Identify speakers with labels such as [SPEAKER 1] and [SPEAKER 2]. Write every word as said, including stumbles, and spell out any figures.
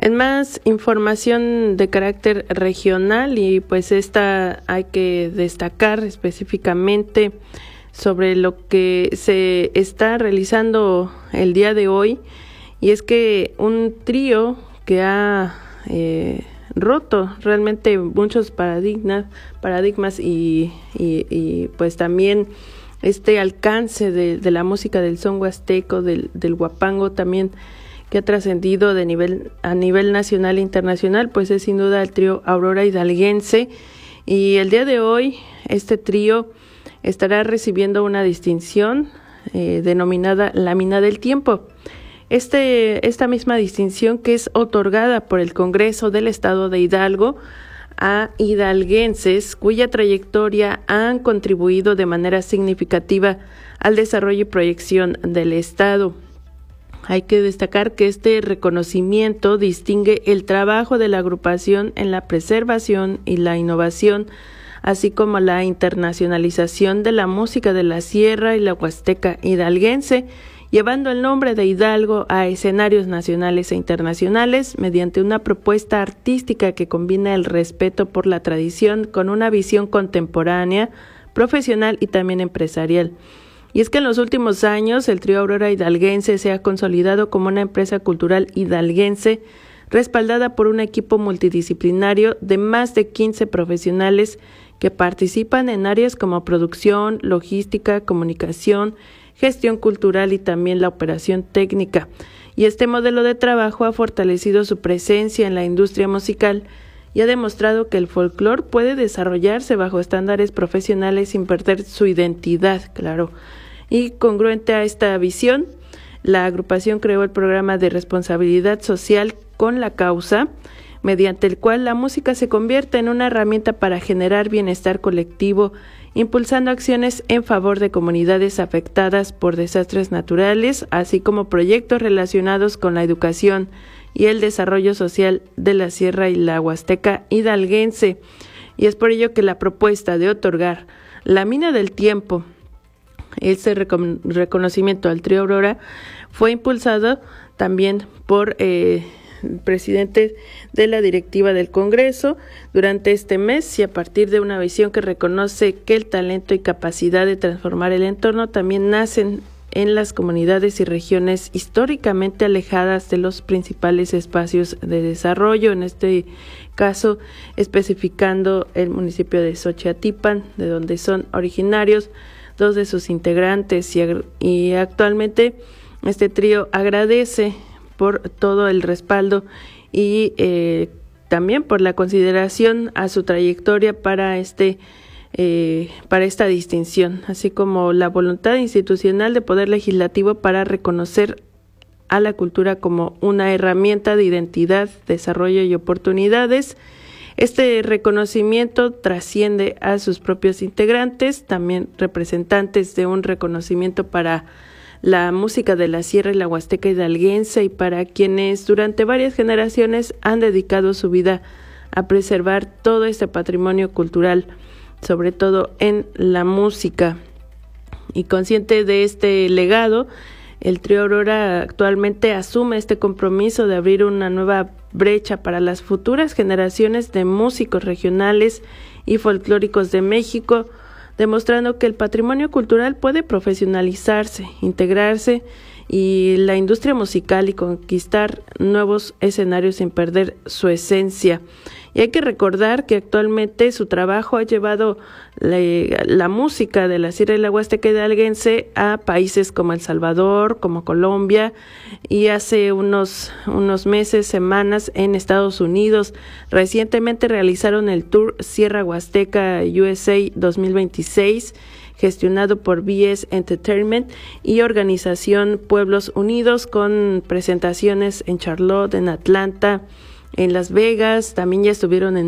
[SPEAKER 1] En más información de carácter regional, y pues esta hay que destacar específicamente sobre lo que se está realizando el día de hoy, y es que un trío que ha eh, roto realmente muchos paradigmas, paradigmas y, y, y pues también este alcance de, de la música del son huasteco, del, del huapango también, que ha trascendido de nivel a nivel nacional e internacional, pues es sin duda el trío Aurora Hidalguense. Y el día de hoy este trío estará recibiendo una distinción eh, denominada la Mina del Tiempo. Este, esta misma distinción, que es otorgada por el Congreso del Estado de Hidalgo a hidalguenses cuya trayectoria han contribuido de manera significativa al desarrollo y proyección del Estado. Hay que destacar que este reconocimiento distingue el trabajo de la agrupación en la preservación y la innovación, así como la internacionalización de la música de la Sierra y la Huasteca hidalguense, llevando el nombre de Hidalgo a escenarios nacionales e internacionales mediante una propuesta artística que combina el respeto por la tradición con una visión contemporánea, profesional y también empresarial. Y es que en los últimos años el trío Aurora Hidalguense se ha consolidado como una empresa cultural hidalguense respaldada por un equipo multidisciplinario de más de quince profesionales que participan en áreas como producción, logística, comunicación, gestión cultural y también la operación técnica. Y este modelo de trabajo ha fortalecido su presencia en la industria musical y ha demostrado que el folclore puede desarrollarse bajo estándares profesionales sin perder su identidad, claro. Y congruente a esta visión, la agrupación creó el programa de responsabilidad social con la causa, mediante el cual la música se convierte en una herramienta para generar bienestar colectivo, impulsando acciones en favor de comunidades afectadas por desastres naturales, así como proyectos relacionados con la educación y el desarrollo social de la Sierra y la Huasteca hidalguense. Y es por ello que la propuesta de otorgar la Mina del Tiempo, este recon- reconocimiento al trío Aurora, fue impulsado también por eh, el presidente de la directiva del Congreso durante este mes, y a partir de una visión que reconoce que el talento y capacidad de transformar el entorno también nacen en las comunidades y regiones históricamente alejadas de los principales espacios de desarrollo, en este caso especificando el municipio de Xochiatilpan, de donde son originarios dos de sus integrantes, y, y actualmente este trío agradece por todo el respaldo y eh, también por la consideración a su trayectoria para este eh, para esta distinción, así como la voluntad institucional de Poder Legislativo para reconocer a la cultura como una herramienta de identidad, desarrollo y oportunidades. Este reconocimiento trasciende a sus propios integrantes, también representantes de un reconocimiento para la música de la Sierra y la Huasteca hidalguense, y para quienes durante varias generaciones han dedicado su vida a preservar todo este patrimonio cultural, sobre todo en la música. Y consciente de este legado, el trío Aurora actualmente asume este compromiso de abrir una nueva brecha para las futuras generaciones de músicos regionales y folclóricos de México, demostrando que el patrimonio cultural puede profesionalizarse, integrarse y la industria musical y conquistar nuevos escenarios sin perder su esencia. Y hay que recordar que actualmente su trabajo ha llevado la, la música de la Sierra y la Huasteca hidalguense a países como El Salvador, como Colombia, y hace unos, unos meses, semanas en Estados Unidos. Recientemente realizaron el Tour Sierra Huasteca U S A dos mil veintiséis, gestionado por B S Entertainment y Organización Pueblos Unidos, con presentaciones en Charlotte, en Atlanta, en Las Vegas. También ya estuvieron en